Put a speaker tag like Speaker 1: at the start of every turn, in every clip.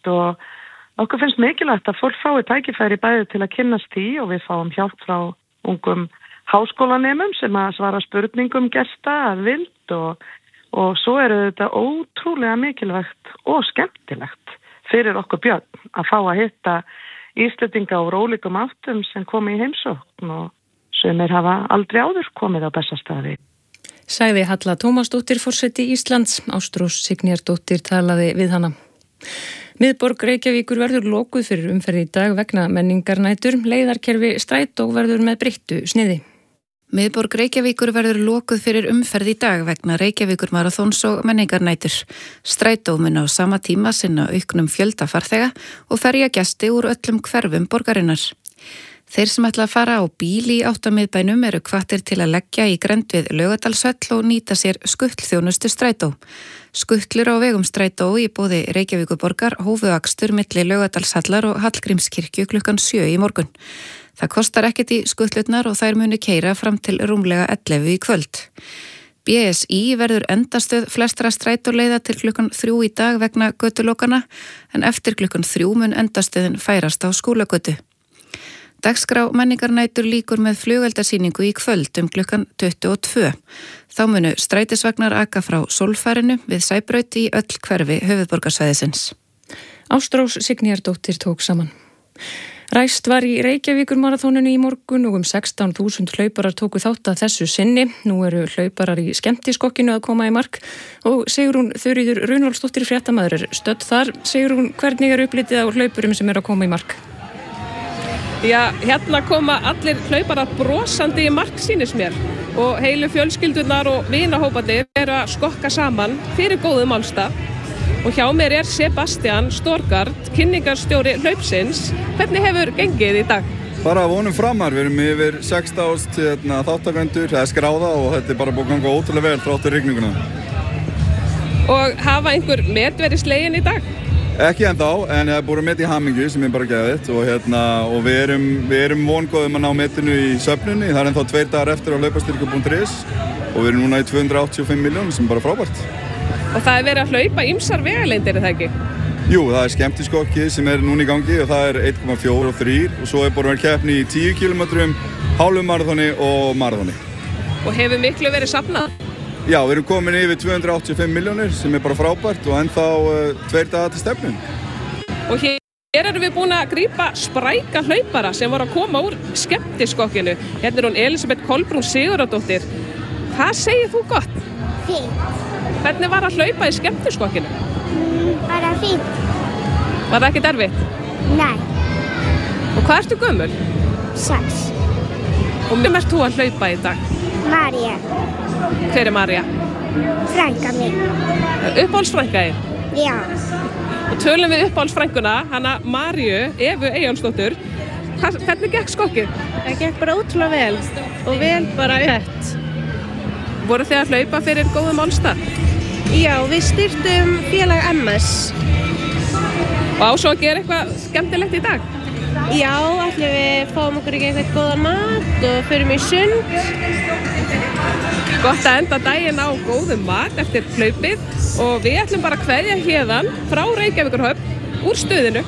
Speaker 1: og okkur finnst mikilvægt að fólk fái tækifæri bæði til að kynnast því og við fáum hjálp frá ungum háskólanemum sem að svara spurningum gesta að vild og svo þetta ótrúlega mikilvægt og skemmtilegt fyrir okkur börn að fá að hitta Íslendinga úr ólíkum áttum sem komi í heimsókn og sumir hafa aldrei áður komið á Bessastaði.
Speaker 2: Sagði Halla Tómasdóttir forseti Íslands, Ástrós Signýjardóttir talaði við hana. Miðborg Reykjavíkur verður lokuð fyrir umferð í dag vegna menningarnætur, leiðarkerfi strætó verður með breyttu sniði.
Speaker 3: Miðborg Reykjavíkur verður lokuð fyrir umferð í dag vegna Reykjavíkur maraþons og menningarnætur. Strætó mun á sama tíma sinna auknum fjölda farþega og ferja gesti úr öllum hverfum borgarinnar. Þeir sem ætla að fara á bíl í áttamiðbænum eru hvattir til að leggja í grennd við Laugardalshöll og nýta sér skuttlþjónustu strætó. Skuttlur á vegum strætó í boði Reykjavíkurborgar hófu akstur milli Laugardalshallar og Hallgrímskirkju klukkan 7 í morgun. Það kostar ekkert í skuttlurnar og þær munu keyra fram til rúmlega 11 í kvöld. BSI verður endastöð flestra strætóleiða til klukkan 3 í dag vegna götulokana en eftir klukkan 3 mun endastöðin færast á Skúlagötu. Dagskrá menningarnætur líkur með flugeldasýningu í kvöld klukkan 22. Þá munu strætisvagnar aka frá Sólfærinu við Sæbraut í öll hverfi höfuðborgarsvæðisins.
Speaker 2: Ástrós Signýjardóttir tók saman. Ræst var í Reykjavíkur maraþoninu í morgun og 16.000 hlauparar tóku þátt að þessu sinni. Nú eru hlauparar í skemmtiskokkinu að koma í mark og Sigrún Þuríður Runólfsdóttir fréttamaður stödd þar. Sigrún, hvernig upplitið á hlaupurum sem eru að koma í mark?
Speaker 4: Já, hérna koma allir hlauparar brosandi í mark sýnist mér og heilu fjölskyldunar og vinahóparnir eru að skokka saman fyrir góðum málstað og hjá mér er Sebastian Storgard, kynningarstjóri hlaupsins. Hvernig hefur gengið í dag?
Speaker 5: Bara vonum framar, við erum yfir 6.000 þáttakendur, það er skráða og þetta er bara búið að ganga ótrúlega vel þráttur rigninguna.
Speaker 4: Og hafa einhver met verið slegin í dag?
Speaker 5: Ekki ennþá, en það er búið met í hamingju sem er bara geðvitt og við erum vongóðum að ná metinu í söfnunni. Það er ennþá 2 dagar eftir á hlaupastyrku.is og við erum núna í 285 miljónir sem er bara frábært.
Speaker 4: Og það er verið að hlaupa ýmsar vegalengdir, er það ekki?
Speaker 5: Jú, það er skemmtiskokki sem er núna í gangi og það er 1,4 og 3 og svo er búið að vera keppni í 10 km, hálfumaraþoni og maraþoni.
Speaker 4: Og hefur miklu verið safnað?
Speaker 5: Já, við erum komin yfir 285 miljónir sem er bara frábært og ennþá 2 dagar til stefnun.
Speaker 4: Og hér erum við búin að grípa spræka hlaupara sem voru að koma úr skemmtiskokkinu. Hérna er hún Elisabeth Kolbrún Sigurðardóttir. Hvað segir þú gott?
Speaker 6: Fínt.
Speaker 4: Hvernig var að hlaupa í skemmtiskokkinu?
Speaker 6: Bara fínt.
Speaker 4: Var það ekkert erfitt?
Speaker 6: Nei.
Speaker 4: Og hvað ertu gömul?
Speaker 6: 6.
Speaker 4: Og með ert þú að hlaupa í dag?
Speaker 6: María.
Speaker 4: Hver er María?
Speaker 6: Frænka mín.
Speaker 4: Uppáhaldsfrænka þín?
Speaker 6: Já.
Speaker 4: Og tölum við uppáhaldsfrænkuna, hana Maríu, Evu Eyjólfsdóttur. Hvernig gekk skokkið?
Speaker 7: Það gekk bara ótrúlega vel og vel bara upp.
Speaker 4: Voru þið að hlaupa fyrir góðum málstað?
Speaker 7: Já, við styrktum félag MS.
Speaker 4: Og á svo að gera eitthvað skemmtilegt í dag?
Speaker 7: Já, allir við fáum okkur ekki eitthvað góðan mat og förum í sund.
Speaker 4: Gott að enda daginn á góðum mat eftir hlaupið og við ætlum bara að kveðja héðan frá Reykjavíkurhöfn úr stöðinu.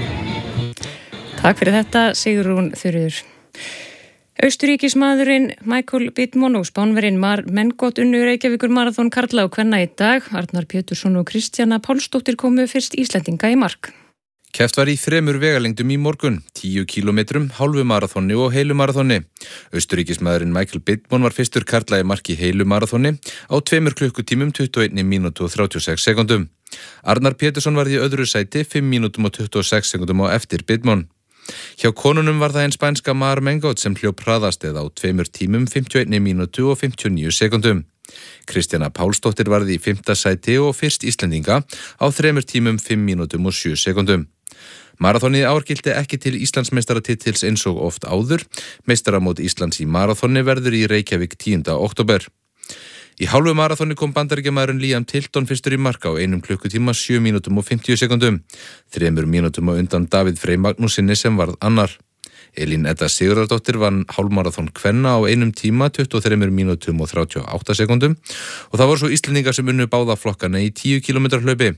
Speaker 2: Takk fyrir þetta, Sigrún Þuríður. Austurríkismaðurinn Michael Bittmann og Spánverjinn Mengot unnu Reykjavíkur maraþon karla og kvenna í dag. Arnar Pétursson og Kristjana Pálsdóttir komu fyrst Íslendinga í mark.
Speaker 8: Keppt var í 3 vegalengdum í morgun, 10 kilometrum, hálfu maraþoni og heilu maraþoni. Austurríkismaðurinn Michael Bittmann var fyrstur karla í mark í heilu maraþoni á 2 klukkutímum 21 mínútu og 36 sekundum. Arnar Pétursson var í öðru sæti 5 mínútum og 26 sekundum á eftir Bittmann. Hjá konunum var það einn spænska Mar Mengot sem hljóp hraðastið á 2 tímum 51 mínútu og 59 sekundum. Kristjana Pálsdóttir varði í 5. sæti og fyrst Íslendinga á 3 tímum 5 mínútum og 7 sekundum. Maraþonið ár gilti ekki til Íslandsmeistaratitils eins og oft áður. Meistaramót Íslands í maraþoni verður í Reykjavík 10. október. Í hálfu maraþoni kom bandaríkjamaðurinn Liam Tilton fyrstur í mark á 1 klukkutíma 7 mínútum og 50 sekundum. 3 mínútum á undan Davíð Frey Magnúsinni sem varð annar. Elín Edda Sigurðardóttir vann hálfmaraþon kvenna á 1 tíma 23 mínútum og 38 sekundum og það voru svo Íslendingar sem unnu báða flokkana í 10 km hlaupi.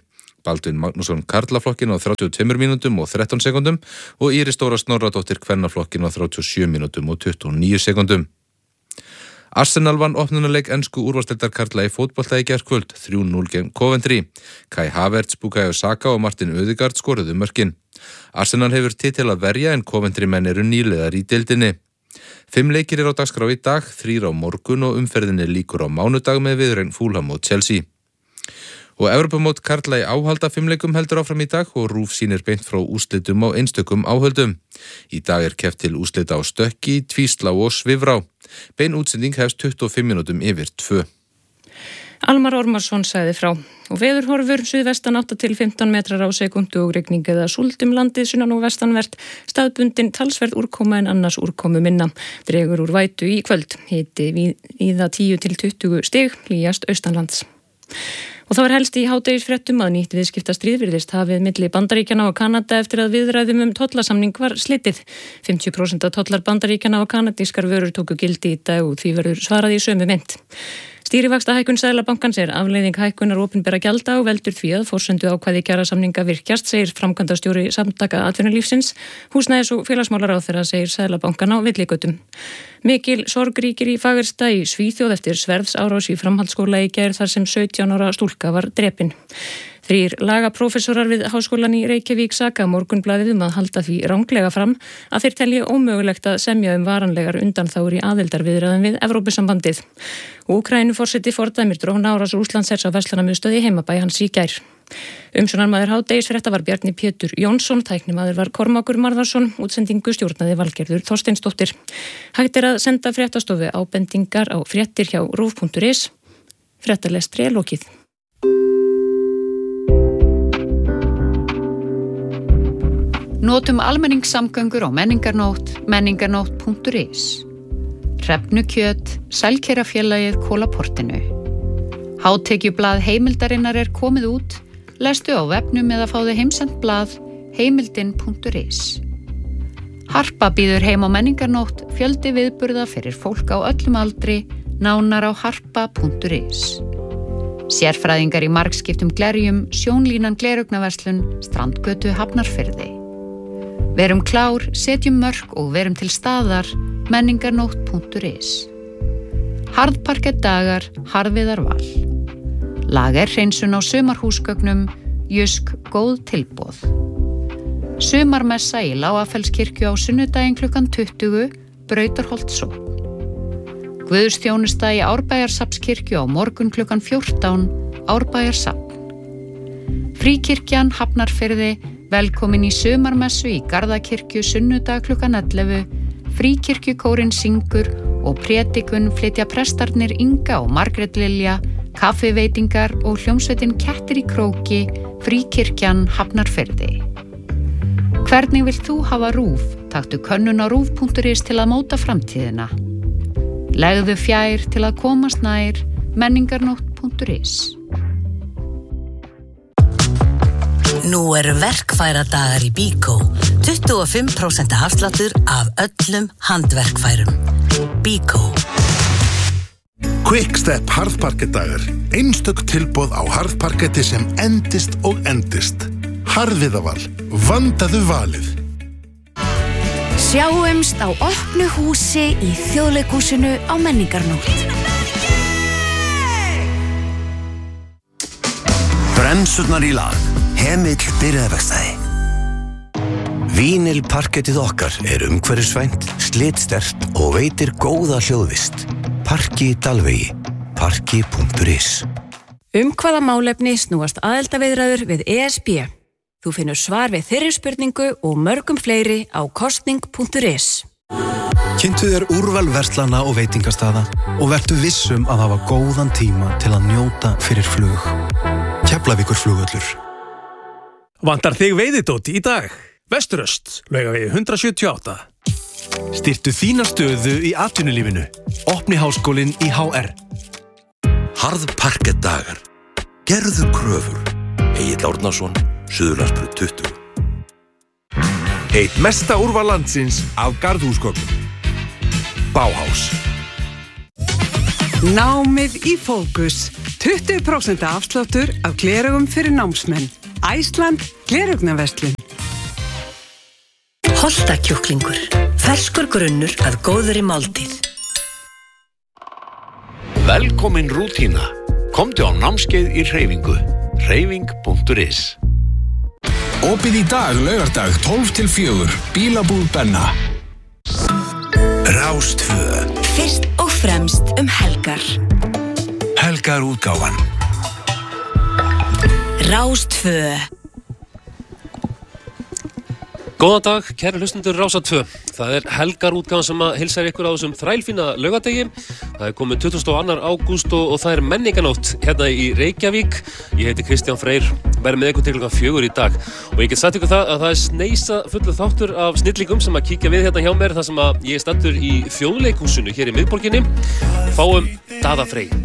Speaker 8: Baldvin Magnússon karlaflokkin á 32 mínútum og 13 sekundum og Íris Dóra Snorradóttir kvennaflokkin á 37 mínútum og 29 sekundum. Arsenal vann opnunarleik ensku úrvalsdeildar karla í fótbolta í gærkvöld 3-0 gegn Coventry. Kai Havertz, Bukayo Saka og Martin Ødegaard skoruðu mörkin. Arsenal hefur titil að verja en Coventry menn eru nýliðar í deildinni. 5 leikir á dagskrá í dag, 3 á morgun og umferðinni líkur á mánudag með viðureign Fulham og Chelsea. Og Evrópumót karla í áhalda 5 leikum heldur áfram í dag og RÚV sýnir beint frá úrslitum á einstökum áhöldum. Í dag keppt til úrslita á stökki, tvíslá og svifrá. Bein útsending hefst 25 mínútum yfir 2.
Speaker 2: Almar Ormarsson sagði frá. Og veðurhorfur suðvestan 8 til 15 metrar á sekundu og rigning eða súld landið sunnan og vestanvert. Staðbundin talsverð úrkoma en annars úrkomu minna. Dregur úr vætu í kvöld. Hiti víða 10 til 20 stig, hlýjast austanlands. Og það var helst í hádegisfréttum að nýtt viðskiptastríð virðist hafið milli Bandaríkjanna og Kanada eftir að viðræðum tollasamning var slitið. 50% af tollar Bandaríkjanna og kanadískar vörur tóku gildi í dag og því verður svarað í sömu mynt. Stýrivaxtahækkun Seðlabankans afleiðing hækkunar opinbera gjalda og veldur því að forsendu ákvæði kjarasamninga virkjast, segir framkvæmdastjóri Samtaka atvinnulífsins. Húsnæðis- og félagsmálaráðherra segir Seðlabankan á villigötum. Mikil sorg ríkir í Fagersta í Svíþjóð eftir sverðsárás í framhaldsskóla í gær þar sem 17 ára stúlka var drepin. 3 lagaprófessorar við Háskólan í Reykjavík saka Morgunblaðið að halda því ranglega fram að þeir telji ómögulegt að semja varanlegar undanþágur í aðildarviðræðum við Evrópusambandið. Úkraínuforseti fordæmir drónaárás Rússlandshers á verslunarmiðstöð í heimabæ hans í gær. Umsjónarmaður hádegisfrétta var Bjarni Pétur Jónsson, tæknimaður var Kormákur Marðarsson, útsendingu stjórnaði Valgerður Þorsteinsdóttir. Hægt að senda fréttastofu ábendingar á fréttir hjá rúv.is. Fréttalestri lokið.
Speaker 3: Notum almenningssamgöngur á menningarnótt, menningarnótt.is. Hrefnukjöt, Sælkerafélagið Kólaportinu. Hátekjublað heimildarinnar komið út, lestu á vefnum eða fáðu heimsent blað heimildin.is. Harpa býður heim á menningarnótt, fjöldi viðburða fyrir fólk á öllum aldri, nánar á harpa.is. Sérfræðingar í margskiptum glerjum, Sjónlínan glerugnaverslun, Strandgötu Hafnarfirði. Verum klár, setjum mörk og verum til staðar, menningarnótt.is. Harðparkett dagar, Harðviðar val. Lagerhreinsun á sumarhúsgögnum, Jysk góð tilboð. Sumarmessa í Lágafellskirkju á sunnudaginn klukkan 20, Brautarholtsókn. Guðsþjónusta í Árbæjarsafnskirkju á morgun klukkan 14, Árbæjarsafn. Fríkirkjan Hafnarfirði, velkomin í sumarmessu í Garðakirkju sunnudag klukkan 11, Fríkirkjukórinn syngur og prédikun flytja prestarnir Inga og Margrét Lilja, kaffiveitingar og hljómsveitin Kettir í króki, Fríkirkjan Hafnarfirði. Hvernig vilt þú hafa RÚV? Taktu könnun á rúv.is til að móta framtíðina. Legðu fjær til að komast nær, menningarnótt.is.
Speaker 9: Nú verkfæradagar í Bíkó. 25% afsláttur af öllum handverkfærum. Bíkó.
Speaker 10: Quickstep harðparkettdagar. Einstök tilboð á harðparketti sem endist og endist. Harðviðaval. Vandaðu valið.
Speaker 11: Sjáumst á opnu húsi í Þjóðleikhúsinu á Menningarnótt.
Speaker 12: Bremsurnar í lag. Hemill byrjaðarverkstæði. Vínilparkettið okkar umhverfisvænt, slitsterkt og veitir góða hljóðvist. Parki Dalvegi. Parki.is.
Speaker 11: Hvaða málefni snúast aðildarviðræður við ESB? Þú finnur svar við þeirri spurningu og mörgum fleiri á kosning.is.
Speaker 13: Kynntu þér úrval verslana og veitingastaða og vertu vissum að hafa góðan tíma til að njóta fyrir flug. Keflavíkurflugvöllur.
Speaker 14: Vantar þig veiðidóti í dag? Vesturöst, Laugavegi 178.
Speaker 13: Styrktu þína stöðu í atvinnulífinu. Opni háskólinn í HR.
Speaker 15: Harðparkettdagar. Gerðu kröfur. Egill Árnason, Suðurlandsbraut 20.
Speaker 16: Eitt mesta úrval landsins af garðhúsgögnum. Bauhaus.
Speaker 17: Námið í fókus. 20% afsláttur af gleraugum fyrir námsmenn. Æsland, gleraugnarverslun.
Speaker 9: Holtakjúklingur. Ferskur grunnur að góðri máltíð.
Speaker 18: Velkomin Rútína. Komdu á námskeið í hreyfingu. hreyfing.is.
Speaker 19: Opið í dag, laugardag, 12-4, Bílabúð Benna.
Speaker 12: Rástvö.
Speaker 11: Fyrst og fremst helgar.
Speaker 12: Helgar útgáfan.
Speaker 11: Rástvö.
Speaker 20: Góðan dag, kæri hlustendur Rásar 2. Það helgarútgáfan sem að heilsar ykkur á þessum þrælfína laugardegi. Það komið 22. ágúst og það menninganótt hérna í Reykjavík. Ég heiti Kristján Freyr, verið með ykkur til klukkan 4 í dag. Og ég get sagt ykkur það að það sneisa fullur þáttur af snillingum sem að kíkja við hérna hjá mér þar sem að ég stattur í Þjóðleikhúsinu hér í miðborginni. Fáum Daða Frey.